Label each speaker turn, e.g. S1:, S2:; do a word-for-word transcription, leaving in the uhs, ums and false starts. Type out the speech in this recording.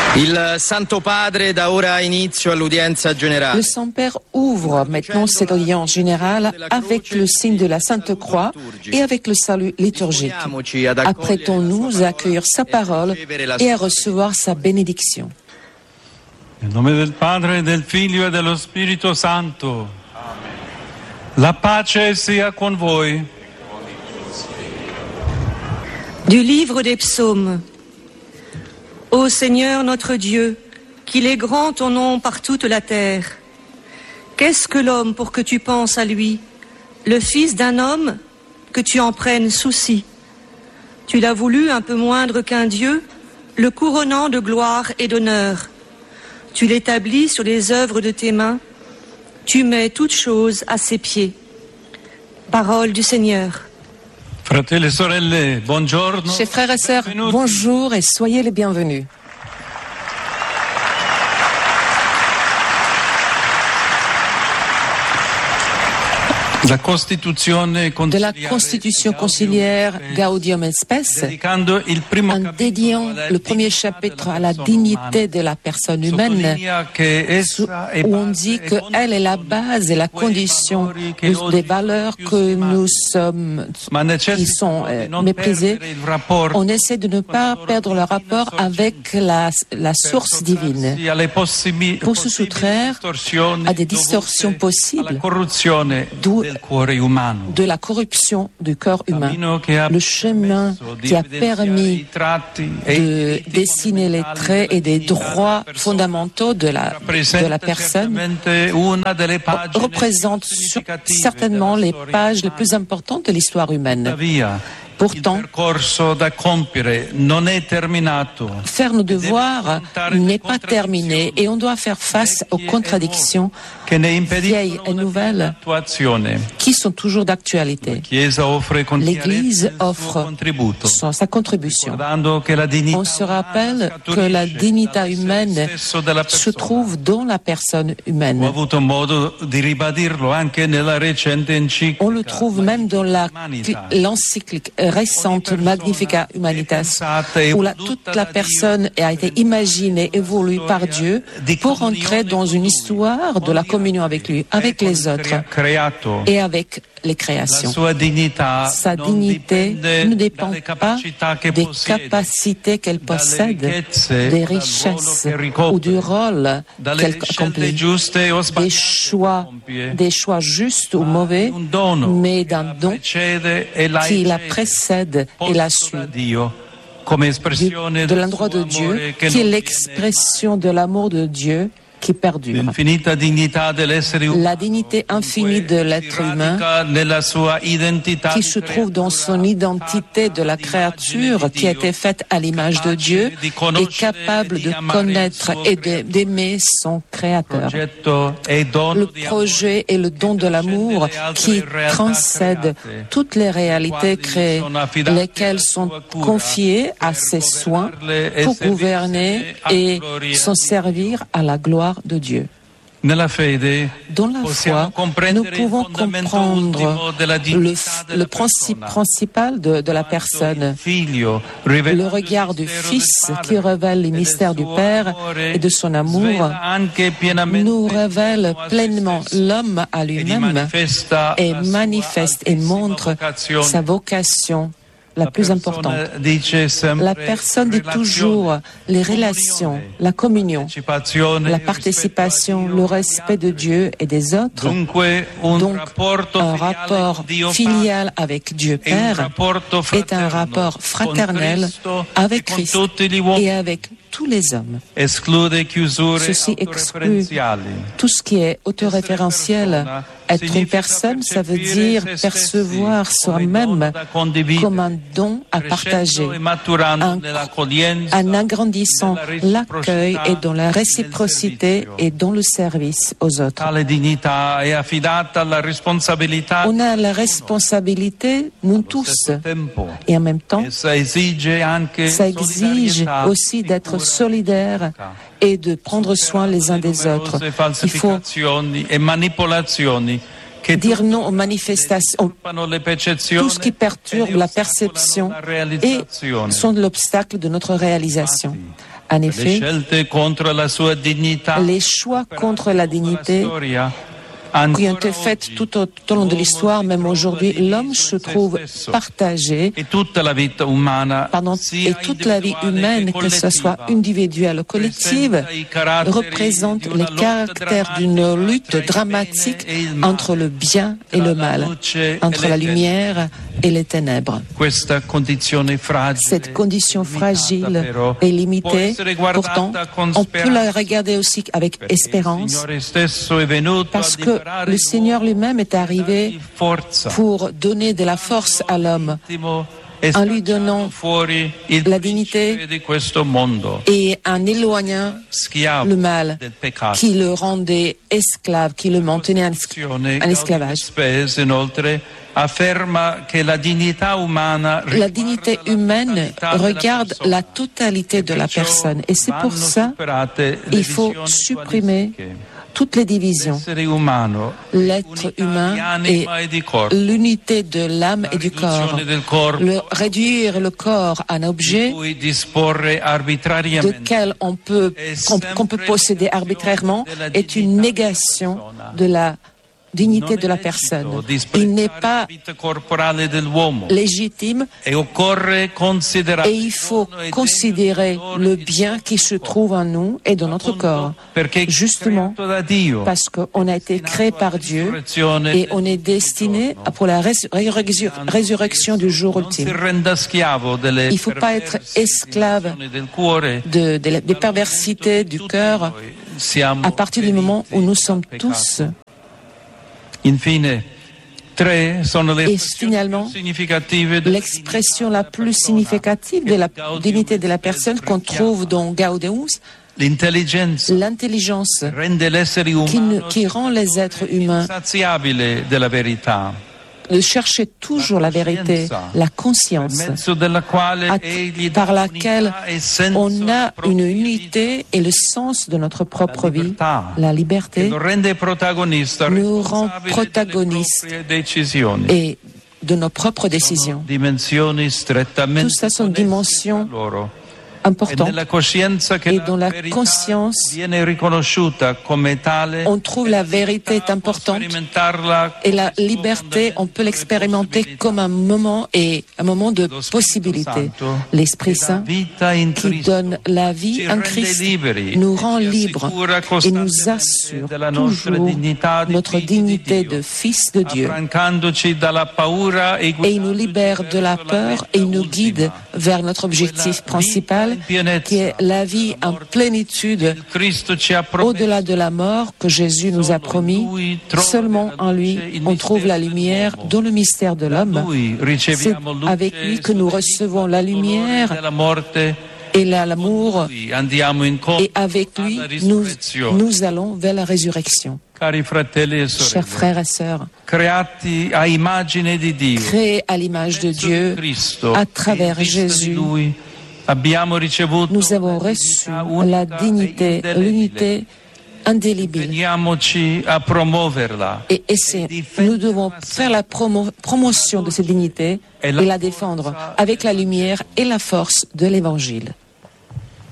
S1: Il Santo Padre dà ora inizio all'udienza generale.
S2: Le Saint-Père ouvre maintenant cette audience générale avec le signe de la Sainte Croix et avec le salut liturgique. Apprêtons-nous à accueillir sa parole et à recevoir sa bénédiction.
S3: Nel nome del Padre, del Figlio e dello Spirito Santo. La pace sia con voi.
S4: Du livre des psaumes. Ô Seigneur notre Dieu, qu'il est grand ton nom par toute la terre. Qu'est-ce que l'homme pour que tu penses à lui, le fils d'un homme que tu en prennes souci? Tu l'as voulu un peu moindre qu'un Dieu, le couronnant de gloire et d'honneur. Tu l'établis sur les œuvres de tes mains, tu mets toutes choses à ses pieds. Parole du Seigneur.
S3: Fratelli e sorelle, buongiorno.
S2: Chers frères et sœurs, bonjour et soyez les bienvenus.
S3: La Costituzione
S2: De la Constitution conciliaire Gaudium et Spes, en dédiant le premier chapitre à la dignité de la personne humaine, où on dit qu'elle est la base et la condition des valeurs que nous sommes, qui sont euh, méprisées, on essaie de ne pas perdre le rapport avec la, la source divine pour se soustraire à des distorsions possibles, d'où de la corruption du corps humain. Le chemin qui a permis de dessiner les traits et des droits fondamentaux de la, de la personne représente sur, certainement les pages les plus importantes de l'histoire humaine. Pourtant, faire nos devoirs n'est pas terminé et on doit faire face aux contradictions vieilles et nouvelles qui sont toujours d'actualité. L'Église offre son, sa contribution. On se rappelle que la dignité humaine se trouve dans la personne humaine. On le trouve même dans la, l'encyclique récente Magnificat Humanitas, où la, toute la personne a été imaginée, évolue par Dieu pour entrer dans une histoire de la communion avec lui, avec les autres et avec les créations. Sa dignité ne dépend pas des capacités qu'elle possède, des richesses ou du rôle qu'elle accomplit, des choix, des choix justes ou mauvais, mais d'un don qui la précède et la suit. Du, de l'endroit de Dieu, qui est l'expression de l'amour de Dieu qui perdure. La dignité infinie de l'être humain qui se trouve dans son identité de la créature qui a été faite à l'image de Dieu est capable de connaître et de, d'aimer son Créateur. Le projet et le don de l'amour qui transcède toutes les réalités créées, lesquelles sont confiées à ses soins pour gouverner et s'en servir à la gloire de Dieu. Dans la foi, nous pouvons comprendre le, le principe principal de, de la personne, le regard du Fils qui révèle les mystères du Père et de son amour, nous révèle pleinement l'homme à lui-même et manifeste et montre sa vocation la plus importante. La personne dit toujours les relations, la communion, la participation, le respect de Dieu et des autres. Donc, un rapport filial avec Dieu Père est un rapport fraternel avec Christ et avec tous les hommes. Ceci exclut tout ce qui est autoréférentiel. Être une personne, ça veut dire percevoir soi-même comme un don à partager, en, en agrandissant l'accueil et dans la réciprocité et dans le service aux autres. On a la responsabilité, nous tous, et en même temps, ça exige aussi d'être solidaire et de prendre soin les uns des autres. Il faut dire non aux manifestations, tout ce qui perturbe la perception et sont l'obstacle de notre réalisation. En effet, les choix contre la dignité qui ont été faites tout au, tout au long de l'histoire, même aujourd'hui, l'homme se trouve partagé pardon, et toute la vie humaine, que ce soit individuelle ou collective, représente les caractères d'une lutte dramatique entre le bien et le mal, entre la lumière et les ténèbres. Cette condition fragile et limitée, pourtant, on peut la regarder aussi avec espérance, parce que le Seigneur lui-même est arrivé pour donner de la force à l'homme, en lui donnant la dignité et en éloignant le mal qui le rendait esclave, qui le maintenait en, en esclavage. La dignité humaine regarde la totalité de la personne et c'est pour ça qu'il faut supprimer toutes les divisions. L'être humain est l'unité de l'âme et du corps. Le, réduire le corps à un objet duquel on peut, qu'on, qu'on peut posséder arbitrairement est une négation de la dignité de la personne. Il n'est pas légitime et il faut considérer le bien qui se trouve en nous et dans notre corps, justement parce qu'on a été créé par Dieu et on est destiné pour la résur- résurrection du jour ultime. Il ne faut pas être esclave de, de, des perversités du cœur à partir du moment où nous sommes tous. Et finalement, l'expression la plus significative de la dignité de la personne qu'on trouve dans Gaudeus, l'intelligence qui, qui rend les êtres humains de chercher toujours la vérité, la conscience, à, par laquelle on a une unité et le sens de notre propre vie, la liberté, nous rend protagonistes et de nos propres décisions. Tout ça sont dimensions importante et dans la conscience on trouve la vérité est importante et la liberté on peut l'expérimenter comme un moment et un moment de possibilité. L'Esprit Saint qui donne la vie en Christ nous rend libres et nous assure toujours notre dignité de fils de Dieu et il nous libère de la peur et il nous guide vers notre objectif principal qui est la vie en plénitude au-delà de la mort que Jésus nous a promis. Seulement en lui, on trouve la lumière dans le mystère de l'homme. C'est avec lui que nous recevons la lumière et l'amour et avec lui, nous, nous allons vers la résurrection. Chers frères et sœurs, créés à l'image de Dieu, à travers Jésus, nous avons reçu la dignité, l'unité indélébile. Et, et c'est, nous devons faire la promo, promotion de cette dignité et la défendre avec la lumière et la force de l'Évangile.